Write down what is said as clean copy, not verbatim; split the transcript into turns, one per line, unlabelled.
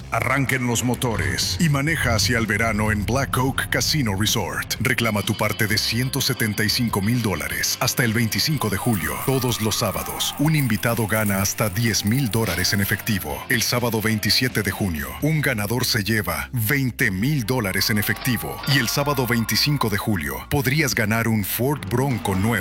Arranquen los motores y maneja hacia el verano en Black Oak Casino Resort. Reclama tu parte de $175,000 hasta el 25 de julio. Todos los sábados, un invitado gana hasta $10,000 en efectivo. El sábado 27 de junio, un ganador se lleva $20,000 en efectivo. Y el sábado 25 de julio, podrías ganar un Ford Bronco nuevo.